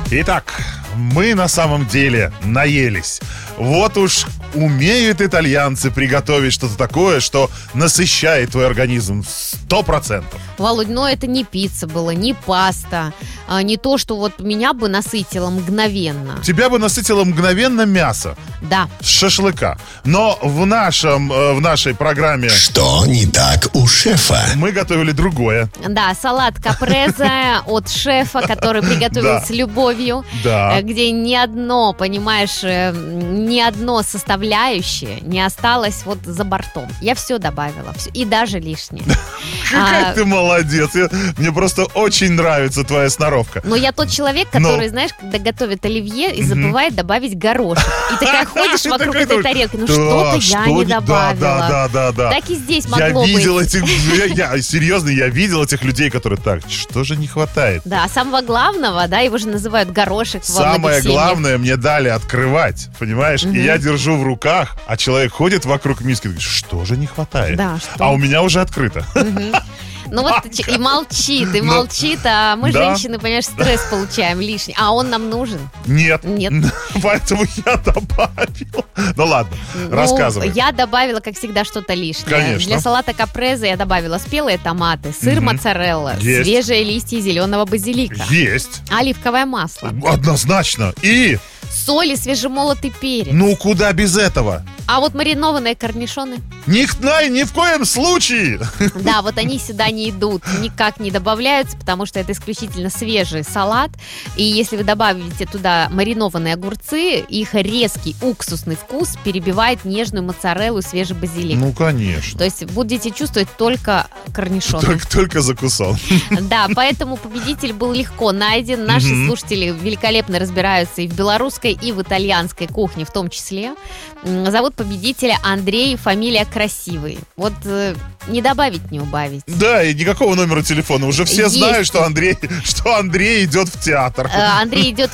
Итак, мы на самом деле наелись. Вот уж умеют итальянцы приготовить что-то такое, что насыщает твой организм 100%. Володь, но это не пицца была, не паста, не то, что вот меня бы насытило мгновенно. Тебя бы насытило мгновенно мясо. Да. С шашлыка. Но в нашей программе «Что не так у шефа?» мы готовили другое. Да, салат капрезе от шефа, который приготовил с любовью, где ни одно, понимаешь, ни одно составляющее не осталось вот за бортом. Я все добавила, и даже лишнее. Какая ты молодец. Мне просто очень нравится твоя сноровка. Но я тот человек, который, знаешь, когда готовит оливье и забывает добавить горошек. И такая ходишь вокруг этой тарелки, что-то я не добавила. Да. Так и здесь могло быть. Серьезно, я видел этих людей, которые так, что же не хватает? Да, а самого главного, да, его же называют горошек во многих Самое семьях. главное мне дали открывать, понимаешь? И я держу в руках, а человек ходит вокруг миски и говорит, что же не хватает? Да, что? А у меня уже открыто. Ну вот и молчит, а мы, женщины, понимаешь, стресс получаем лишний. А он нам нужен? Нет. Нет. Поэтому я добавил. Ну ладно, рассказывай. Я добавила, как всегда, что-то лишнее. Конечно. Для салата капрезе я добавила спелые томаты, сыр моцарелла, свежие листья зеленого базилика. Есть. Оливковое масло. Однозначно. И... соль и свежемолотый перец. Ну, куда без этого? А вот маринованные корнишоны? Ни в коем случае! Да, вот они сюда не идут, никак не добавляются, потому что это исключительно свежий салат. И если вы добавите туда маринованные огурцы, их резкий уксусный вкус перебивает нежную моцареллу и свежий базилик. Ну, конечно. То есть будете чувствовать только корнишоны. Только закусон. Да, поэтому победитель был легко найден. Наши слушатели великолепно разбираются и в белорусской, и в итальянской кухне в том числе. Зовут победителя Андрей, фамилия красивый. Вот не добавить, не убавить. Да, и никакого номера телефона. Уже все знают, что Андрей идет в театр. Андрей идет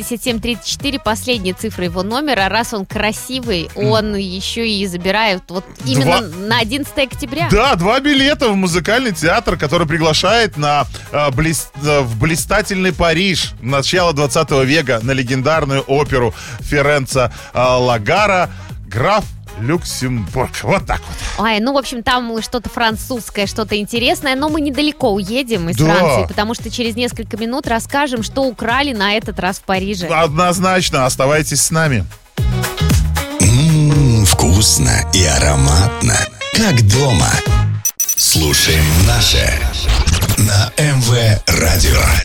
8734, последняя цифра его номера. Раз он красивый, он еще и забирает вот именно на 11 октября. Да, 2 билета в музыкальный театр, который приглашает в блистательный Париж начала 20 века на легендарную оперу Ференца Лагара «Граф Люксембург». Вот так вот. Ой, ну, в общем, там что-то французское, что-то интересное, но мы недалеко уедем из Франции, потому что через несколько минут расскажем, что украли на этот раз в Париже. Однозначно, оставайтесь с нами. Вкусно и ароматно, как дома. Слушаем наше на МВ Радио.